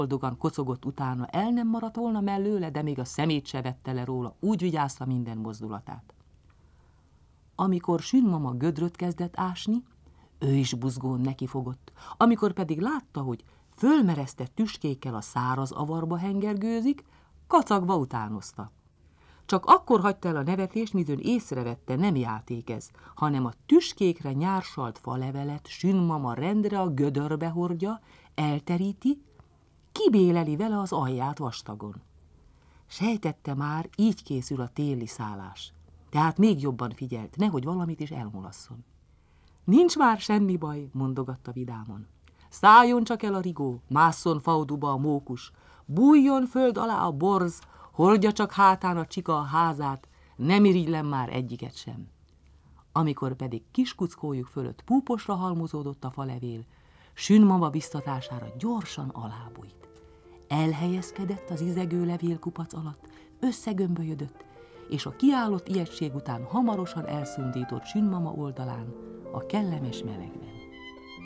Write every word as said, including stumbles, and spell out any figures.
boldogan kocogott utána, el nem maradt volna mellőle, de még a szemét se vette le róla, úgy vigyázta minden mozdulatát. Amikor Sün mama gödröt kezdett ásni, ő is buzgón nekifogott, amikor pedig látta, hogy fölmeresztett tüskékkel a száraz avarba hengergőzik, kacagva utánozta. Csak akkor hagyta el a nevetést, midőn észrevette, nem játék ez, hanem a tüskékre nyársalt falevelet Sün mama rendre a gödörbe hordja, elteríti, kibéleli vele az alját vastagon. Sejtette már, így készül a téli szállás. Tehát még jobban figyelt, nehogy valamit is elmulasszon. Nincs már semmi baj, mondogatta vidáman. Szálljon csak el a rigó, másszon fauduba a mókus, bújjon föld alá a borz, hordja csak hátán a csika a házát, nem irigylem már egyiket sem. Amikor pedig kiskuckójuk fölött púposra halmozódott a falevél, Sün mama biztatására gyorsan alábújt. Elhelyezkedett az izegő levélkupac alatt, összegömbölyödött, és a kiállott ijegység után hamarosan elszundított Sün mama oldalán a kellemes melegben.